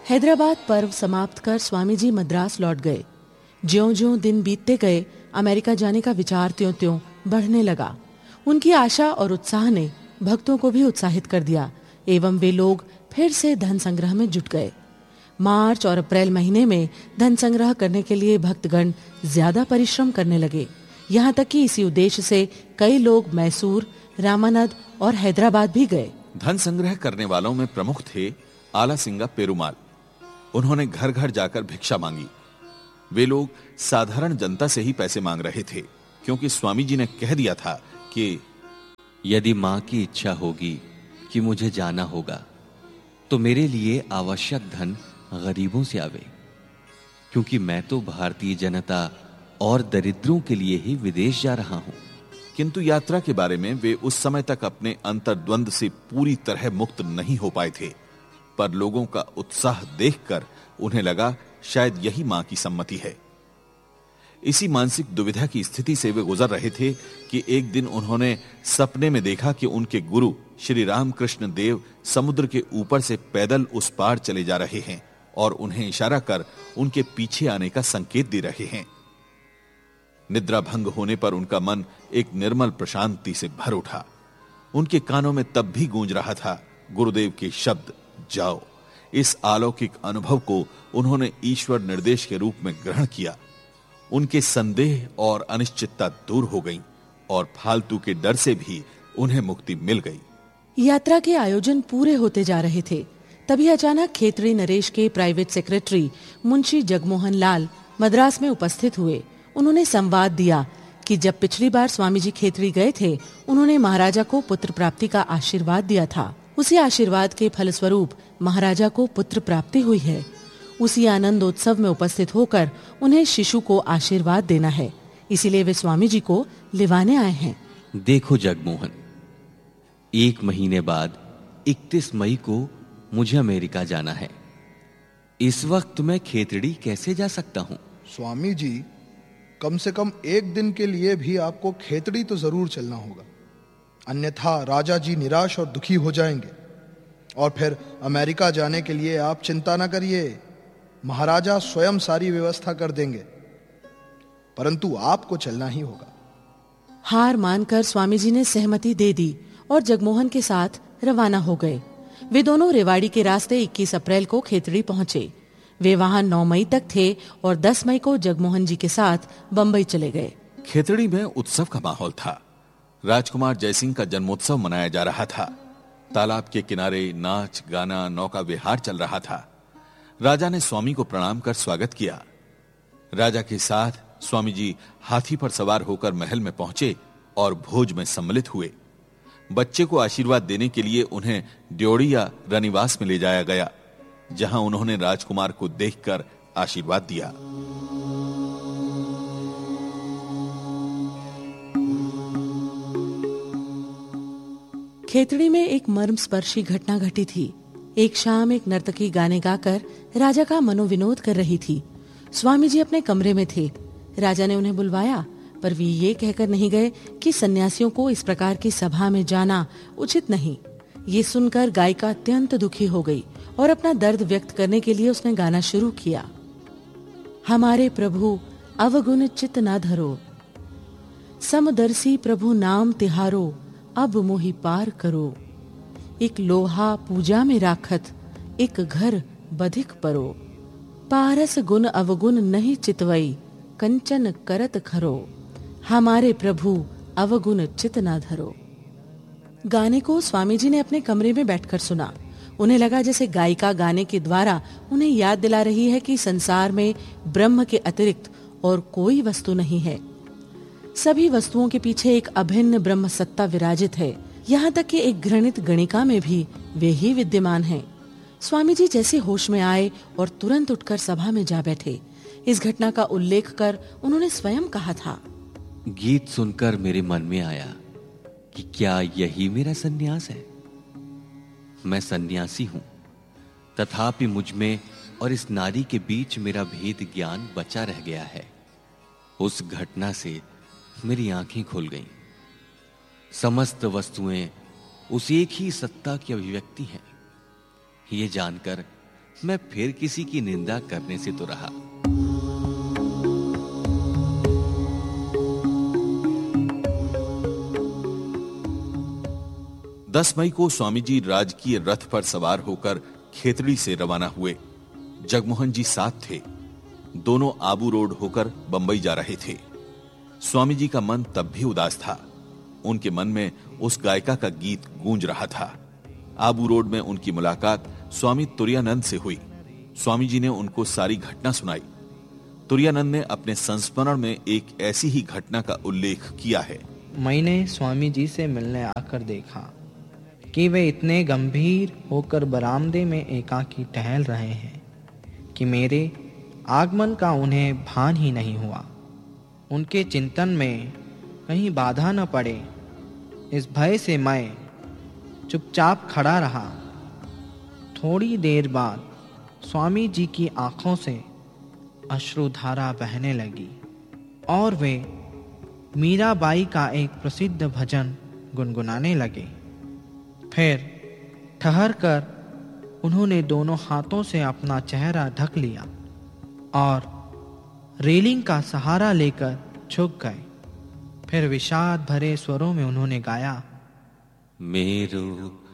हैदराबाद पर्व समाप्त कर स्वामी जी मद्रास लौट गए। ज्यों-ज्यों दिन बीतते गए, अमेरिका जाने का विचार त्यों-त्यों बढ़ने लगा। उनकी आशा और उत्साह ने भक्तों को भी उत्साहित कर दिया एवं वे लोग फिर से धन संग्रह में जुट गए। मार्च और अप्रैल महीने में धन संग्रह करने के लिए भक्तगण ज्यादा परिश्रम करने लगे। यहाँ तक कि इसी उद्देश्य से कई लोग मैसूर, रामानद और हैदराबाद भी गए। धन संग्रह करने वालों में प्रमुख थे आला सिंगा पेरुमाल। उन्होंने घर घर जाकर भिक्षा मांगी। वे लोग साधारण जनता से ही पैसे मांग रहे थे, क्योंकि स्वामी जी ने कह दिया था कि यदि मां की इच्छा होगी कि मुझे जाना होगा तो मेरे लिए आवश्यक धन गरीबों से आवे, क्योंकि मैं तो भारतीय जनता और दरिद्रों के लिए ही विदेश जा रहा हूं। किंतु यात्रा के बारे में वे उस समय तक अपने अंतर्द्वंद से पूरी तरह मुक्त नहीं हो पाए थे, पर लोगों का उत्साह देखकर उन्हें लगा शायद यही मां की सम्मति है। इसी मानसिक दुविधा की स्थिति से वे गुजर रहे थे कि एक दिन उन्होंने सपने में देखा कि उनके गुरु श्री रामकृष्ण देव समुद्र के ऊपर से पैदल उस पार चले जा रहे हैं और उन्हें इशारा कर उनके पीछे आने का संकेत दे रहे हैं। निद्रा भंग होने पर उनका मन एक निर्मल प्रशांति से भर उठा। उनके कानों में तब भी गूंज रहा था गुरुदेव के शब्द, जाओ। इस अलौकिक अनुभव को उन्होंने ईश्वर निर्देश के रूप में ग्रहण किया। उनके संदेह और अनिश्चितता दूर हो गई और फालतू के डर से भी उन्हें मुक्ति मिल गई। यात्रा के आयोजन पूरे होते जा रहे थे, तभी अचानक खेतड़ी नरेश के प्राइवेट सेक्रेटरी मुंशी जगमोहन लाल मद्रास में उपस्थित हुए। उन्होंने संवाद दिया कि जब पिछली बार स्वामी जी खेतड़ी गए थे, उन्होंने महाराजा को पुत्र प्राप्ति का आशीर्वाद दिया था। उसी आशीर्वाद के फलस्वरूप महाराजा को पुत्र प्राप्ति हुई है। उसी आनंदोत्सव में उपस्थित होकर उन्हें शिशु को आशीर्वाद देना है, इसीलिए वे स्वामी जी को लिवाने आए हैं। देखो जगमोहन, 1 महीने बाद 31 मई को मुझे अमेरिका जाना है। इस वक्त मैं खेतड़ी कैसे जा सकता हूँ? स्वामी जी, कम से कम 1 दिन के लिए भी आपको खेतड़ी तो जरूर चलना होगा, अन्यथा राजा जी निराश और दुखी हो जाएंगे। और फिर अमेरिका जाने के लिए आप चिंता न करिए, महाराजा स्वयं सारी व्यवस्था कर देंगे, परंतु आपको चलना ही होगा। हार मानकर स्वामी जी ने सहमति दे दी और जगमोहन के साथ रवाना हो गए। वे दोनों रेवाड़ी के रास्ते 21 अप्रैल को खेतड़ी पहुंचे। वे वहां 9 मई तक थे और 10 मई को जगमोहन जी के साथ बंबई चले गए। खेतड़ी में उत्सव का माहौल था। राजकुमार जयसिंह का जन्मोत्सव मनाया जा रहा था। तालाब के किनारे नाच गाना, नौका विहार चल रहा था। राजा ने स्वामी को प्रणाम कर स्वागत किया। राजा के साथ स्वामी जी हाथी पर सवार होकर महल में पहुंचे और भोज में सम्मिलित हुए। बच्चे को आशीर्वाद देने के लिए उन्हें ड्योढ़ी या रनिवास में ले जाया गया, जहां उन्होंने राजकुमार को देखकर आशीर्वाद दिया। खेतड़ी में एक मर्मस्पर्शी घटना घटी थी। एक शाम एक नर्तकी गाने गाकर राजा का मनोविनोद कर रही थी। स्वामी जी अपने कमरे में थे। राजा ने उन्हें बुलवाया, पर वे ये कहकर नहीं गए कि सन्यासियों को इस प्रकार की सभा में जाना उचित नहीं। ये सुनकर गायिका अत्यंत दुखी हो गई और अपना दर्द व्यक्त करने के लिए उसने गाना शुरू किया। हमारे प्रभु अवगुण चित ना धरो, समदर्शी प्रभु नाम तिहारो, अब मोहि पार करो। एक लोहा पूजा में राखत, एक घर बधिक परो। पारस गुण अवगुण नहीं चितवई, कंचन करत खरो। हमारे प्रभु अवगुण चित ना धरो। गाने को स्वामी जी ने अपने कमरे में बैठकर सुना। उन्हें लगा जैसे गायिका गाने के द्वारा उन्हें याद दिला रही है कि संसार में ब्रह्म के अतिरिक्त और कोई वस्तु नहीं है। सभी वस्तुओं के पीछे एक अभिन्न ब्रह्म सत्ता विराजित है। यहाँ तक कि एक घृणित गणिका में भी वे ही विद्यमान हैं। स्वामी जी जैसे होश में आए और तुरंत उठकर सभा में जा बैठे। इस घटना का उल्लेख कर उन्होंने स्वयं कहा था, गीत सुनकर मेरे मन में आया कि क्या यही मेरा सन्यास है? मैं सन्यासी हूं, तथापि मुझ में और इस नारी के बीच मेरा भेद ज्ञान बचा रह गया है। उस घटना से मेरी आंखें खुल गईं। समस्त वस्तुएं उस एक ही सत्ता की अभिव्यक्ति हैं। ये जानकर मैं फिर किसी की निंदा करने से तो रहा। 10 मई को स्वामी जी राजकीय रथ पर सवार होकर खेतड़ी से रवाना हुए। जगमोहन जी साथ थे। दोनों आबू रोड होकर बंबई जा रहे थे। स्वामी जी का मन तब भी उदास था। उनके मन में उस गायिका का गीत गूंज रहा था। आबू रोड में उनकी मुलाकात स्वामी तुरायानंद से हुई। स्वामी जी ने उनको सारी घटना सुनाई। तुरायानंद ने अपने संस्मरण में एक ऐसी ही घटना का उल्लेख किया है। मैंने स्वामी जी से मिलने आकर देखा कि वे इतने गंभीर होकर बरामदे में एकाकी टहल रहे हैं कि मेरे आगमन का उन्हें भान ही नहीं हुआ। उनके चिंतन में कहीं बाधा न पड़े, इस भय से मैं चुपचाप खड़ा रहा। थोड़ी देर बाद स्वामी जी की आंखों से अश्रुधारा बहने लगी और वे मीराबाई का एक प्रसिद्ध भजन गुनगुनाने लगे। फिर ठहर कर उन्होंने दोनों हाथों से अपना चेहरा ढक लिया और रेलिंग का सहारा लेकर झुक गए। फिर विषाद भरे स्वरों में उन्होंने गाया, मेरो